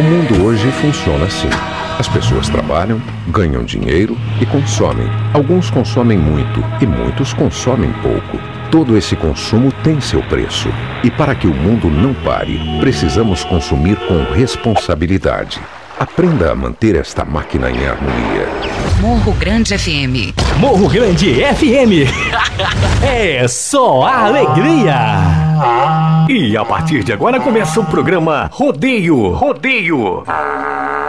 O mundo hoje funciona assim. As pessoas trabalham, ganham dinheiro e consomem. Alguns consomem muito e muitos consomem pouco. Todo esse consumo tem seu preço. E para que o mundo não pare, precisamos consumir com responsabilidade. Aprenda a manter esta máquina em harmonia. Morro Grande FM. Morro Grande FM. É só a alegria. E a partir de agora começa o programa Rodeio.